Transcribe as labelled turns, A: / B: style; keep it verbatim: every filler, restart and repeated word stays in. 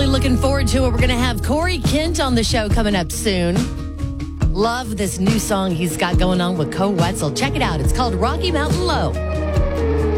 A: looking forward to it. We're going to have Corey Kent on the show coming up soon. Love this new song he's got going on with Co Wetzel. Check it out. It's called Rocky Mountain Low.